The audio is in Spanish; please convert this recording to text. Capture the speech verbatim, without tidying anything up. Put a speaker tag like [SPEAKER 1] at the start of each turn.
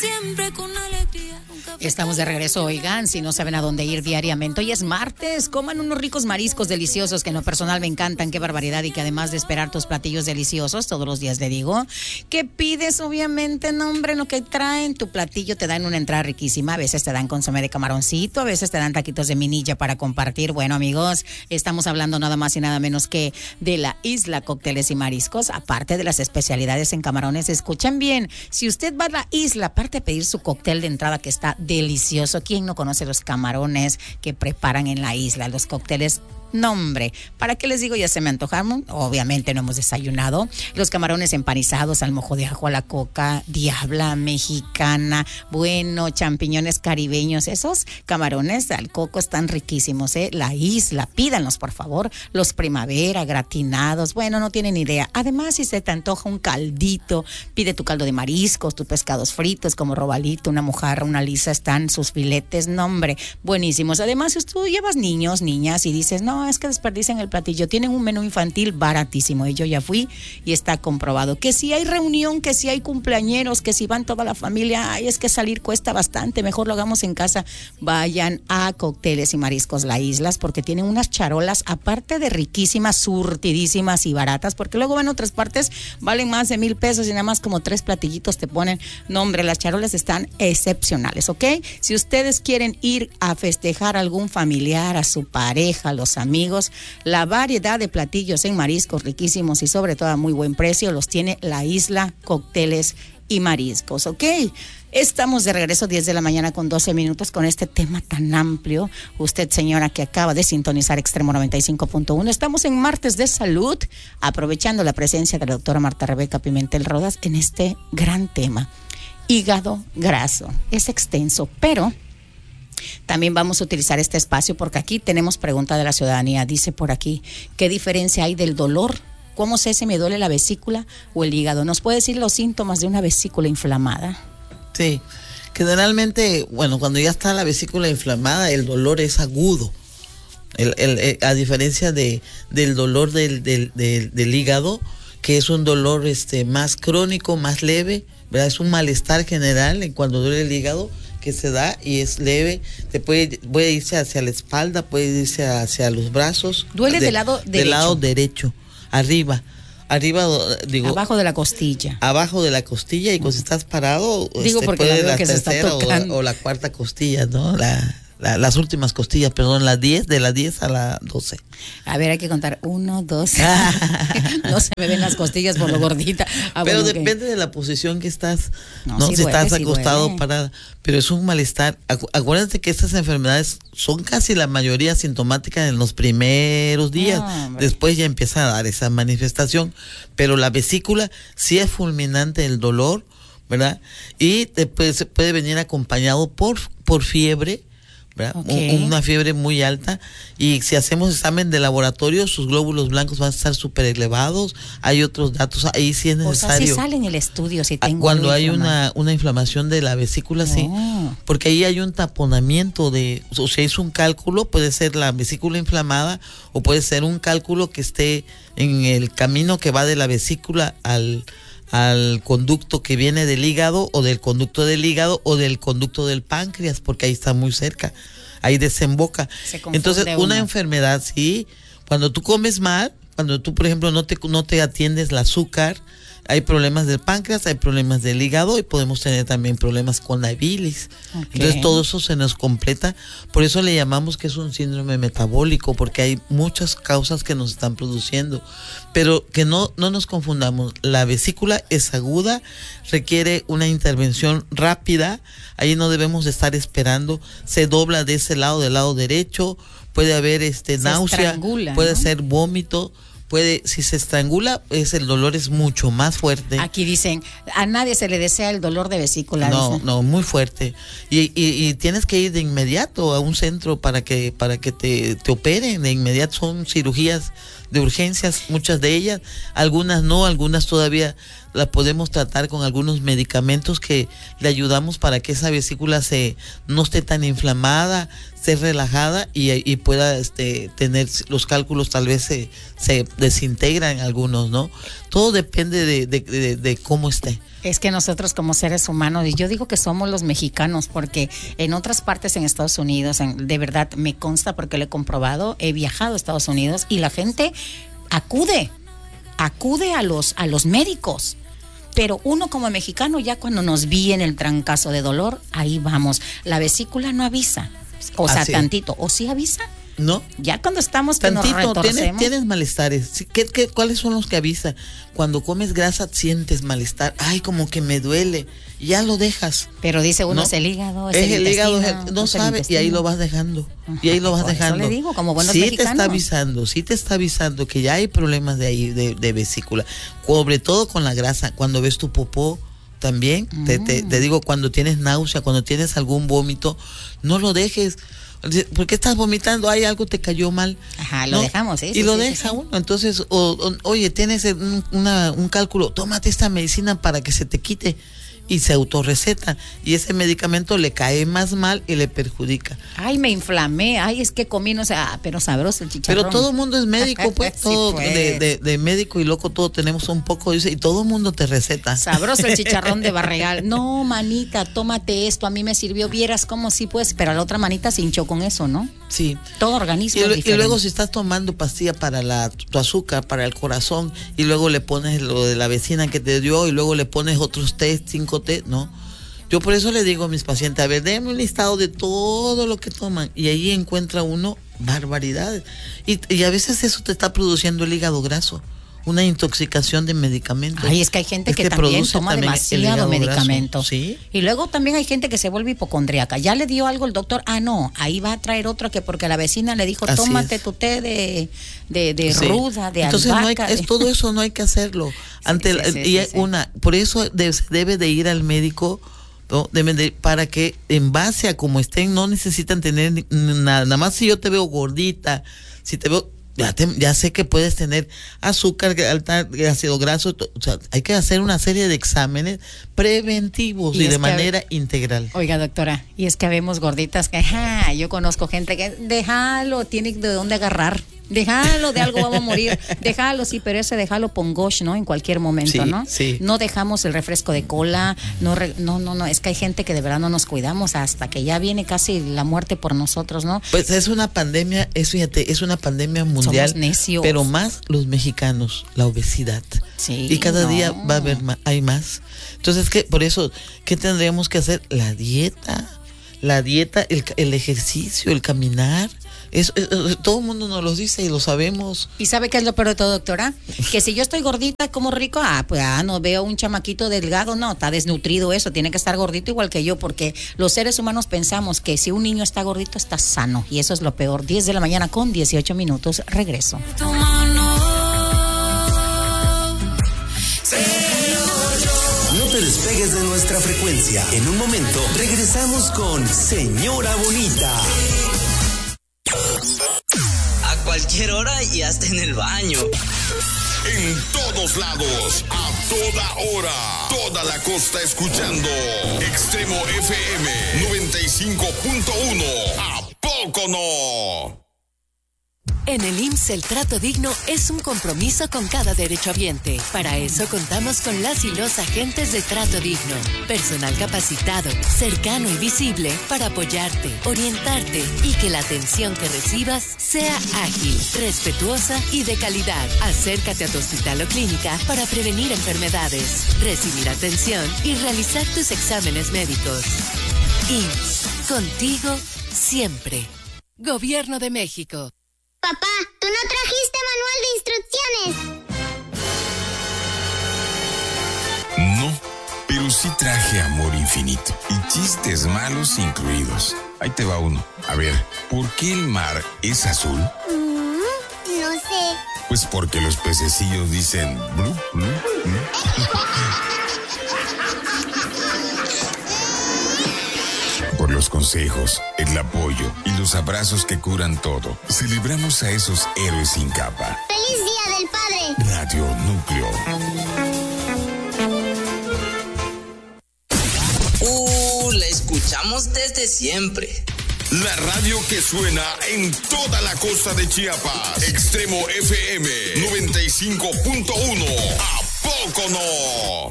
[SPEAKER 1] Siempre con alegría.
[SPEAKER 2] Estamos de regreso, oigan, si no saben a dónde ir diariamente, hoy es martes, coman unos ricos mariscos deliciosos que en lo personal me encantan, qué barbaridad, y que además de esperar tus platillos deliciosos, todos los días le digo, que pides obviamente, no hombre, lo que traen, tu platillo te dan una entrada riquísima, a veces te dan consomé de camaroncito, a veces te dan taquitos de minilla para compartir. Bueno, amigos, estamos hablando nada más y nada menos que de la Isla Cócteles y Mariscos, aparte de las especialidades en camarones. Escuchen bien, si usted va a la isla, aparte de pedir su cóctel de entrada que está delicioso. ¿Quién no conoce los camarones que preparan en la isla? Los cócteles. No, hombre, ¿para qué les digo? Ya se me antojaron. Obviamente no hemos desayunado. Los camarones empanizados al mojo de ajo, a la coca, diabla mexicana, bueno, champiñones caribeños. Esos camarones al coco están riquísimos, ¿eh? La isla, pídanlos, por favor. Los primavera, gratinados, bueno, no tienen idea. Además, si se te antoja un caldito, pide tu caldo de mariscos, tus pescados fritos como robalito, una mojarra, una lisa, están sus filetes, no, hombre, buenísimos. Además, si tú llevas niños, niñas y dices, no, es que desperdician el platillo, tienen un menú infantil baratísimo, y yo ya fui y está comprobado que si hay reunión, que si hay cumpleañeros, que si van toda la familia, ay, es que salir cuesta bastante, mejor lo hagamos en casa. Vayan a Cócteles y Mariscos La Islas, porque tienen unas charolas, aparte de riquísimas, surtidísimas y baratas, porque luego van a otras partes, valen más de mil pesos y nada más como tres platillitos te ponen. No, hombre, las charolas están excepcionales, ¿ok? Si ustedes quieren ir a festejar a algún familiar, a su pareja, a los amigos, amigos, la variedad de platillos en mariscos riquísimos y sobre todo a muy buen precio los tiene la Isla Cócteles y Mariscos, ¿ok? Estamos de regreso, diez de la mañana con doce minutos, con este tema tan amplio. Usted, señora, que acaba de sintonizar Extremo noventa y cinco punto uno, estamos en martes de salud, aprovechando la presencia de la doctora Marta Rebeca Pimentel Rodas en este gran tema, hígado graso. Es extenso, pero también vamos a utilizar este espacio porque aquí tenemos pregunta de la ciudadanía. Dice por aquí, ¿qué diferencia hay del dolor? ¿Cómo sé si me duele la vesícula o el hígado? ¿Nos puede decir los síntomas de una vesícula inflamada?
[SPEAKER 3] Sí, generalmente, bueno, cuando ya está la vesícula inflamada, el dolor es agudo. El, el, el, a diferencia de, del dolor del, del, del, del hígado, que es un dolor este, más crónico, más leve, ¿verdad? Es un malestar general en cuando duele el hígado, que se da y es leve, te puede, puede irse hacia la espalda, puede irse hacia los brazos.
[SPEAKER 2] ¿Duele de, del lado derecho?
[SPEAKER 3] Del lado derecho, arriba, arriba, digo.
[SPEAKER 2] Abajo de la costilla.
[SPEAKER 3] Abajo de la costilla, y cuando estás parado,
[SPEAKER 2] digo,
[SPEAKER 3] este,
[SPEAKER 2] porque
[SPEAKER 3] puede
[SPEAKER 2] la,
[SPEAKER 3] la
[SPEAKER 2] que
[SPEAKER 3] tercera
[SPEAKER 2] se está
[SPEAKER 3] o, o la cuarta costilla, ¿no? La, la, las últimas costillas, perdón, las diez, de las diez a la doce.
[SPEAKER 2] A ver, hay que contar uno, dos. No se me ven las costillas por lo gordita. Ah,
[SPEAKER 3] pero
[SPEAKER 2] bueno,
[SPEAKER 3] depende
[SPEAKER 2] okay.
[SPEAKER 3] de la posición que estás,
[SPEAKER 2] no,
[SPEAKER 3] ¿no?
[SPEAKER 2] Sí
[SPEAKER 3] si
[SPEAKER 2] duele,
[SPEAKER 3] estás
[SPEAKER 2] sí
[SPEAKER 3] acostado,
[SPEAKER 2] duele.
[SPEAKER 3] parada. Pero es un malestar. Acu- acuérdate que estas enfermedades son casi la mayoría sintomáticas en los primeros días.
[SPEAKER 2] Oh,
[SPEAKER 3] Después ya empieza a dar esa manifestación. Pero la vesícula sí es fulminante el dolor, ¿verdad? Y te puede, se puede venir acompañado por, por fiebre, ¿verdad?
[SPEAKER 2] Okay.
[SPEAKER 3] Un, una fiebre muy alta, y si hacemos examen de laboratorio, sus glóbulos blancos van a estar súper elevados. Hay otros datos, ahí sí es necesario.
[SPEAKER 2] O sea, sí sale en el estudio si tengo
[SPEAKER 3] cuando hay
[SPEAKER 2] inflamado.
[SPEAKER 3] una, una inflamación de la vesícula,
[SPEAKER 2] Oh.
[SPEAKER 3] sí, porque ahí hay un taponamiento de, o sea, es un cálculo, puede ser la vesícula inflamada o puede ser un cálculo que esté en el camino que va de la vesícula al al conducto que viene del hígado, o del conducto del hígado o del conducto del páncreas, porque ahí está muy cerca, ahí desemboca. Entonces, una
[SPEAKER 2] uno.
[SPEAKER 3] enfermedad, sí, cuando tú comes mal, cuando tú, por ejemplo, no te, no te atiendes el azúcar, hay problemas del páncreas, hay problemas del hígado, y podemos tener también problemas con la bilis. Okay. Entonces todo eso se nos completa, por eso le llamamos que es un síndrome metabólico, porque hay muchas causas que nos están produciendo. Pero que no, no nos confundamos, la vesícula es aguda, requiere una intervención rápida, ahí no debemos de estar esperando, se dobla de ese lado, del lado derecho, puede haber este
[SPEAKER 2] se
[SPEAKER 3] náusea, puede
[SPEAKER 2] ¿no?
[SPEAKER 3] ser vómito. Puede, si se estrangula, es el dolor es mucho más fuerte.
[SPEAKER 2] Aquí dicen, a nadie se le desea el dolor de vesícula.
[SPEAKER 3] No,
[SPEAKER 2] dicen.
[SPEAKER 3] no, muy fuerte. Y, y, y tienes que ir de inmediato a un centro para que para que te, te operen. De inmediato son cirugías de urgencias, muchas de ellas. Algunas no, algunas todavía la podemos tratar con algunos medicamentos que le ayudamos para que esa vesícula se no esté tan inflamada, esté relajada y, y pueda este tener los cálculos, tal vez se, se desintegran algunos, ¿no? Todo depende de, de, de, de cómo esté.
[SPEAKER 2] Es que nosotros como seres humanos, y yo digo que somos los mexicanos, porque en otras partes en Estados Unidos, en, de verdad me consta porque lo he comprobado, he viajado a Estados Unidos y la gente acude, acude a los, a los médicos. Pero uno como mexicano, ya cuando nos viene el trancazo de dolor, ahí vamos. La vesícula no avisa, o sea,
[SPEAKER 3] Así.
[SPEAKER 2] tantito, o sí avisa.
[SPEAKER 3] ¿No?
[SPEAKER 2] Ya cuando estamos que
[SPEAKER 3] Tantito,
[SPEAKER 2] nos retorcemos.
[SPEAKER 3] ¿tienes, tienes malestares? ¿Qué, qué, ¿Cuáles son los que avisa? Cuando comes grasa sientes malestar. Ay, como que me duele. Ya lo dejas.
[SPEAKER 2] Pero dice uno,
[SPEAKER 3] ¿no?
[SPEAKER 2] es el hígado, es,
[SPEAKER 3] es
[SPEAKER 2] el,
[SPEAKER 3] el hígado,
[SPEAKER 2] intestino,
[SPEAKER 3] es- no
[SPEAKER 2] es el
[SPEAKER 3] sabe, y ahí
[SPEAKER 2] intestino.
[SPEAKER 3] lo vas dejando.
[SPEAKER 2] Ajá,
[SPEAKER 3] Y ahí lo vas
[SPEAKER 2] por eso
[SPEAKER 3] dejando.
[SPEAKER 2] le digo, como buenos
[SPEAKER 3] sí
[SPEAKER 2] mexicanos.
[SPEAKER 3] te está avisando, sí te está avisando que ya hay problemas de ahí, de, de vesícula. Sobre todo con la grasa. Cuando ves tu popó, también, mm. te, te, te digo, cuando tienes náusea, cuando tienes algún vómito, no lo dejes. ¿Por qué estás vomitando? Hay algo te cayó mal.
[SPEAKER 2] Ajá, lo
[SPEAKER 3] ¿no?
[SPEAKER 2] dejamos, ¿sí?
[SPEAKER 3] Y
[SPEAKER 2] sí,
[SPEAKER 3] lo
[SPEAKER 2] sí,
[SPEAKER 3] deja
[SPEAKER 2] sí, sí.
[SPEAKER 3] uno. Entonces, o, o, oye, tienes un, una, un cálculo, tómate esta medicina para que se te quite. Y se autorreceta. Y ese medicamento le cae más mal y le perjudica.
[SPEAKER 2] Ay, me inflamé. Ay, es que comí, no sé, ah, pero sabroso el chicharrón.
[SPEAKER 3] Pero todo el mundo es médico, pues,
[SPEAKER 2] Sí,
[SPEAKER 3] todo
[SPEAKER 2] pues.
[SPEAKER 3] De, de, de médico y loco, todo tenemos un poco, dice, y todo el mundo te receta.
[SPEAKER 2] Sabroso el chicharrón de Barregal. No, manita, tómate esto, a mí me sirvió, vieras cómo sí, pues, pero la otra manita se hinchó con eso, ¿no?
[SPEAKER 3] Sí.
[SPEAKER 2] Todo organismo
[SPEAKER 3] Y,
[SPEAKER 2] es
[SPEAKER 3] lo- y
[SPEAKER 2] diferente.
[SPEAKER 3] luego si estás tomando pastilla para la, tu azúcar, para el corazón, y luego le pones lo de la vecina que te dio, y luego le pones otros test, cinco test, ¿no? Yo por eso le digo a mis pacientes, a ver, denme un listado de todo lo que toman, y ahí encuentra uno barbaridades. Y, y a veces eso te está produciendo el hígado graso, una intoxicación de medicamentos.
[SPEAKER 2] Ay, es que hay gente
[SPEAKER 3] Es
[SPEAKER 2] que,
[SPEAKER 3] que
[SPEAKER 2] también
[SPEAKER 3] produce
[SPEAKER 2] toma
[SPEAKER 3] también el
[SPEAKER 2] demasiado
[SPEAKER 3] hígado
[SPEAKER 2] medicamento.
[SPEAKER 3] graso, ¿sí?
[SPEAKER 2] Y luego también hay gente que se vuelve hipocondríaca. Ya le dio algo el doctor, ah, no, ahí va a traer otro que porque la vecina le dijo,
[SPEAKER 3] Así
[SPEAKER 2] tómate
[SPEAKER 3] es.
[SPEAKER 2] tu té de, de, de
[SPEAKER 3] Sí.
[SPEAKER 2] ruda, de
[SPEAKER 3] Entonces no hay,
[SPEAKER 2] albahaca.
[SPEAKER 3] es,
[SPEAKER 2] de-
[SPEAKER 3] todo eso no hay que hacerlo. Ante
[SPEAKER 2] sí,
[SPEAKER 3] la-
[SPEAKER 2] sí,
[SPEAKER 3] y
[SPEAKER 2] sí, sí.
[SPEAKER 3] una, por eso de- se debe de ir al médico, ¿no? Deben de- para que en base a como estén no necesitan tener ni- nada. Nada más si yo te veo gordita, si te veo ya, te- ya sé que puedes tener azúcar, alta, ácido graso, to- o sea, hay que hacer una serie de exámenes preventivos
[SPEAKER 2] Y
[SPEAKER 3] y,
[SPEAKER 2] es
[SPEAKER 3] de
[SPEAKER 2] que-
[SPEAKER 3] manera integral.
[SPEAKER 2] Oiga, doctora, y es que habemos gorditas que, ajá, yo conozco gente que, déjalo, tiene de dónde agarrar. Déjalo, de algo vamos a morir. Déjalo, sí, pero ese déjalo pongosh, ¿no? En cualquier momento,
[SPEAKER 3] Sí,
[SPEAKER 2] ¿no?
[SPEAKER 3] sí.
[SPEAKER 2] No dejamos el refresco de cola, no, re- no, no, no, es que hay gente que de verdad no nos cuidamos hasta que ya viene casi la muerte por nosotros, ¿no?
[SPEAKER 3] Pues es una pandemia, es, fíjate, es una pandemia mundial,
[SPEAKER 2] Somos necios.
[SPEAKER 3] pero más los mexicanos, la obesidad.
[SPEAKER 2] Sí,
[SPEAKER 3] y cada
[SPEAKER 2] no.
[SPEAKER 3] día va a haber más, hay más. Entonces, ¿qué? Por eso, ¿qué tendríamos que hacer? La dieta, la dieta, el, ca- el ejercicio, el caminar. Eso, eh, eh, todo el mundo nos lo dice y lo sabemos.
[SPEAKER 2] ¿Y sabe qué es lo peor de todo, doctora? Que si yo estoy gordita, como rico, ah, pues ah, no veo un chamaquito delgado, no, está desnutrido eso, tiene que estar gordito igual que yo, porque los seres humanos pensamos que si un niño está gordito, está sano, y eso es lo peor. diez de la mañana con dieciocho minutos, regreso.
[SPEAKER 1] No te despegues de nuestra frecuencia. En un momento regresamos con Señora Bonita.
[SPEAKER 4] A cualquier hora y hasta en el baño.
[SPEAKER 5] En todos lados, a toda hora, toda la costa escuchando Extremo F M noventa y cinco punto uno. ¿A poco no?
[SPEAKER 6] En el I M S S el trato digno es un compromiso con cada derechohabiente. Para eso contamos con las y los agentes de trato digno. Personal capacitado, cercano y visible para apoyarte, orientarte y que la atención que recibas sea ágil, respetuosa y de calidad. Acércate a tu hospital o clínica para prevenir enfermedades, recibir atención y realizar tus exámenes médicos. I M S S, contigo siempre. Gobierno de México.
[SPEAKER 7] Papá, ¿tú no trajiste manual de instrucciones?
[SPEAKER 5] No, pero sí traje amor infinito y chistes malos incluidos. Ahí te va uno. A ver, ¿por qué el mar es azul?
[SPEAKER 7] Mm, no sé.
[SPEAKER 5] Pues porque los pececillos dicen blu, blu, blu. Por los consejos, el apoyo y los abrazos que curan todo. Celebramos a esos héroes sin capa.
[SPEAKER 7] ¡Feliz Día del Padre!
[SPEAKER 5] Radio Núcleo.
[SPEAKER 4] escuchamos desde siempre.
[SPEAKER 5] La radio que suena en toda la costa de Chiapas. Extremo F M noventa y cinco punto uno. ¿A poco no?